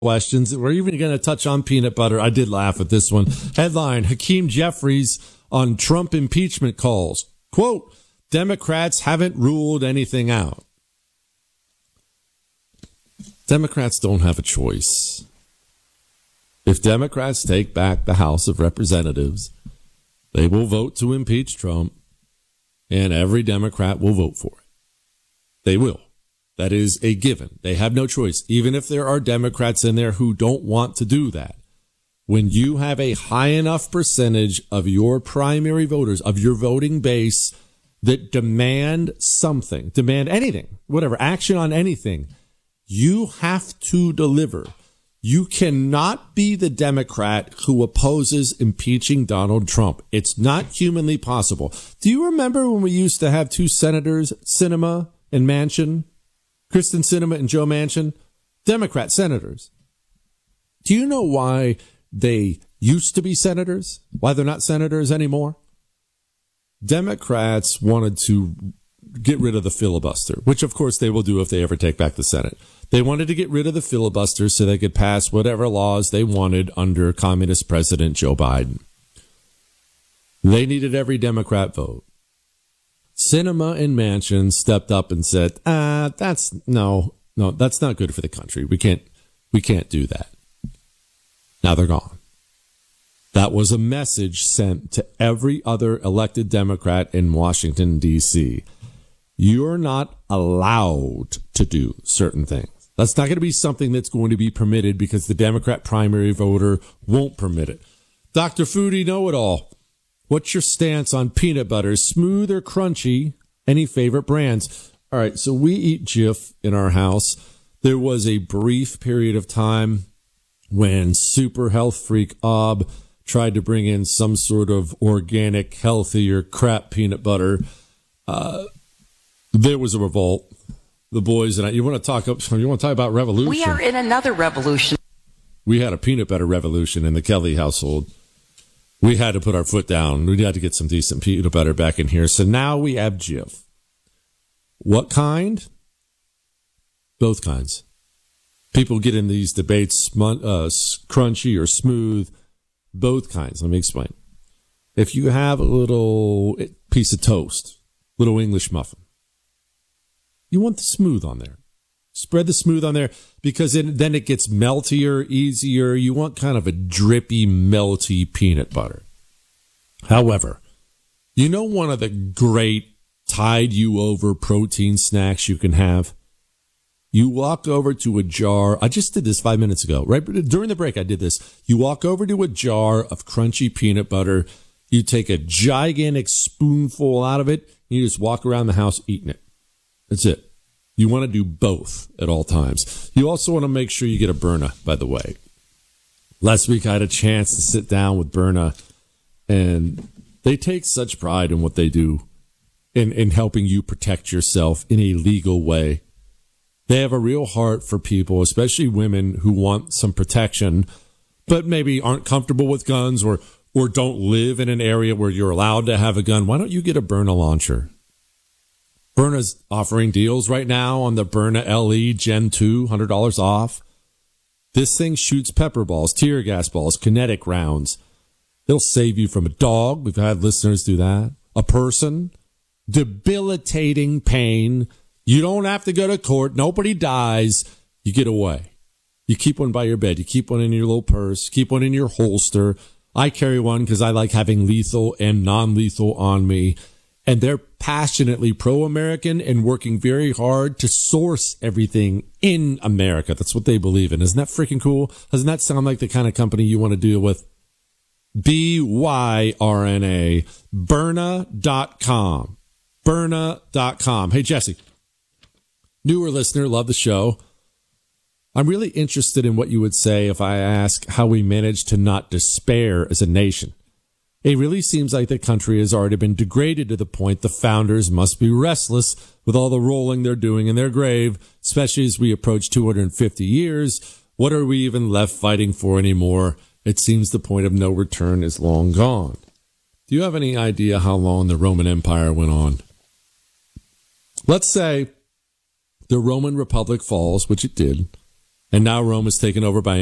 questions. We're even going to touch on peanut butter. I did laugh at this one. Headline, Hakeem Jeffries on Trump impeachment calls. Quote, Democrats haven't ruled anything out. Democrats don't have a choice. If Democrats take back the House of Representatives, they will vote to impeach Trump, and every Democrat will vote for it. They will. That is a given. They have no choice, even if there are Democrats in there who don't want to do that. When you have a high enough percentage of your primary voters, of your voting base, that demand something, demand anything, whatever, action on anything, you have to deliver. You cannot be the Democrat who opposes impeaching Donald Trump. It's not humanly possible. Do you remember when we used to have two senators, Sinema and Manchin? Kristen Sinema and Joe Manchin? Democrat senators. Do you know why they used to be senators? Why they're not senators anymore? Democrats wanted to get rid of the filibuster, which of course they will do if they ever take back the Senate. They wanted to get rid of the filibuster so they could pass whatever laws they wanted under communist President Joe Biden. They needed every Democrat vote. Sinema and Manchin stepped up and said, that's not good for the country. We can't do that. Now they're gone. That was a message sent to every other elected Democrat in Washington, D.C. You're not allowed to do certain things. That's not going to be something that's going to be permitted because the Democrat primary voter won't permit it. Dr. Foodie Know-It-All, what's your stance on peanut butter? Smooth or crunchy? Any favorite brands? All right, so we eat Jif in our house. There was a brief period of time when super health freak Ob tried to bring in some sort of organic, healthier crap peanut butter. There was a revolt. The boys and I, you want to talk about revolution? We are in another revolution. We had a peanut butter revolution in the Kelly household. We had to put our foot down. We had to get some decent peanut butter back in here. So now we have Jif. What kind? Both kinds. People get in these debates, crunchy or smooth. Both kinds. Let me explain. If you have a little piece of toast, little English muffin, you want the smooth on there. Spread the smooth on there because then it gets meltier, easier. You want kind of a drippy, melty peanut butter. However, you know one of the great tide-you-over protein snacks you can have? You walk over to a jar. I just did this 5 minutes ago, right? During the break, I did this. You walk over to a jar of crunchy peanut butter. You take a gigantic spoonful out of it. And you just walk around the house eating it. That's it. You want to do both at all times. You also want to make sure you get a Berna, by the way. Last week, I had a chance to sit down with Berna, and they take such pride in what they do in helping you protect yourself in a legal way. They have a real heart for people, especially women who want some protection, but maybe aren't comfortable with guns or don't live in an area where you're allowed to have a gun. Why don't you get a Berna launcher? Berna's offering deals right now on the Berna LE Gen 2, $100 off. This thing shoots pepper balls, tear gas balls, kinetic rounds. It'll save you from a dog. We've had listeners do that. A person. Debilitating pain. You don't have to go to court. Nobody dies. You get away. You keep one by your bed. You keep one in your little purse. Keep one in your holster. I carry one because I like having lethal and non-lethal on me. And they're passionately pro-American and working very hard to source everything in America. That's what they believe in. Isn't that freaking cool? Doesn't that sound like the kind of company you want to deal with? BYRNA. Berna.com. Berna.com. Hey, Jesse. Newer listener, love the show. I'm really interested in what you would say if I ask how we managed to not despair as a nation. It really seems like the country has already been degraded to the point the founders must be restless with all the rolling they're doing in their grave, especially as we approach 250 years. What are we even left fighting for anymore? It seems the point of no return is long gone. Do you have any idea how long the Roman Empire went on? Let's say the Roman Republic falls, which it did, And now Rome is taken over by